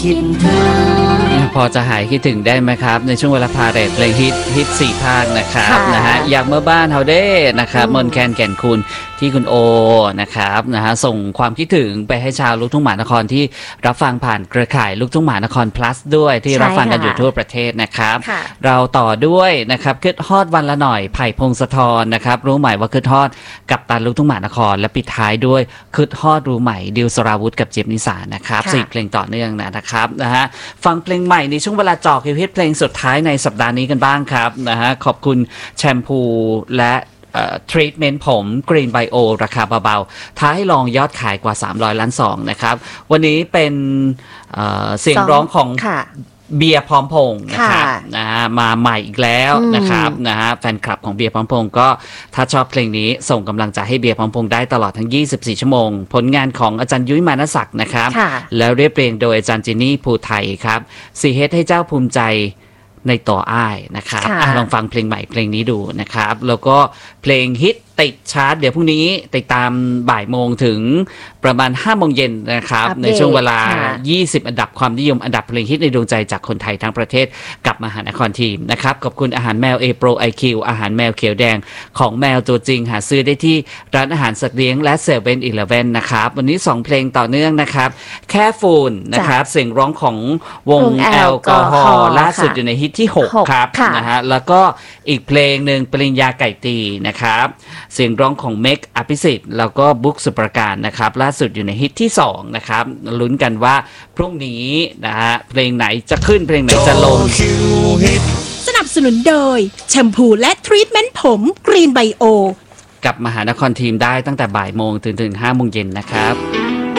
คิดถึงพอจะหายคิดถึงได้ไหมครับในช่วงเวลาพาเรทเพลงฮิต4 ภาคนะครับนะฮะอยากเมื่อบ้านเฮาเด้นะครับมนแคนแก่นคุณที่คุณโอนะครับนะฮะส่งความคิดถึงไปให้ชาวลูกทุ่งมหานครที่รับฟังผ่านเครือข่ายลูกทุ่งมหานคร plus ด้วยที่รับฟังกันอยู่ทั่วประเทศนะครับเราต่อด้วยนะครับคึดฮอดวันละหน่อยไผ่พงศธรนะครับรู้ใหม่ว่าคึดฮอดกับตันลูกทุ่งมหานครและปิดท้ายด้วยคึดฮอดรู้ใหม่ดิวสราวุธกับเจี๊ยบนิสานะครับ4 เพลงต่อเนื่องนะครับนะฮะฟังเพลงใหม่ในช่วงเวลาจอกฮิตเพลงสุดท้ายในสัปดาห์นี้กันบ้างครับนะฮะขอบคุณแชมพูและทรีทเมนต์ผม Green Bio ราคาเบาๆท้าให้ลองยอดขายกว่า300 ล้านซองนะครับวันนี้เป็นเสียงร้องของเบียร์พร้อมพงษ์นะครับนะฮะมาใหม่อีกแล้วนะครับนะฮะแฟนคลับของเบียร์พร้อมพงษ์ก็ถ้าชอบเพลงนี้ส่งกำลังใจให้เบียร์พร้อมพงษ์ได้ตลอดทั้ง24 ชั่วโมงผลงานของอาจารย์ยุ้ยมานศักดิ์นะครับแล้วเรียบเรียงโดยอาจารย์จินนี่ภูไทยครับสีเฮ็ดให้เจ้าภูมิใจในต่ออ้ายนะครับลองฟังเพลงใหม่เพลงนี้ดูนะครับแล้วก็เพลงฮิตติดชาร์ตเดี๋ยวพรุ่งนี้ติดตามบ่ายโมงถึงประมาณ5 โมงเย็นนะครับในช่วงเวลา20 อันดับความนิยมอันดับเพลงฮิตในดวงใจจากคนไทยทั้งประเทศกับมหานครทีมนะครับขอบคุณอาหารแมว A Pro IQ อาหารแมวเขียวแดงของแมวตัวจริงหาซื้อได้ที่ร้านอาหารสัตว์เลี้ยงและ7-Eleven นะครับวันนี้2 เพลงต่อเนื่องนะครับแค่ฟูนนะครับเสียงร้องของวงแอลกอฮอล์ล่าสุดอยู่ในฮิตที่6ครับนะฮะแล้วก็อีกเพลงหนึ่งปริญญาไก่ตีนะครับเสียงร้องของเมกอภิสิทธิ์แล้วก็บุ๊กสุประการนะครับล่าสุดอยู่ในฮิตที่2นะครับลุ้นกันว่าพรุ่งนี้นะฮะเพลงไหนจะขึ้นเพลงไหนจะลงสนับสนุนโดยแชมพูและทรีทเมนต์ผมกรีนไบโอกับมหานครทีมได้ตั้งแต่บ่ายโมงถึง5 โมงเย็นนะครับ